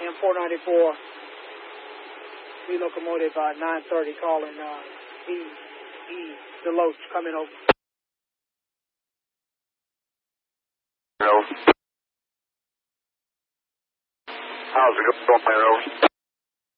M494, three locomotive 930 calling Deloach coming over. How's it going, man? Over.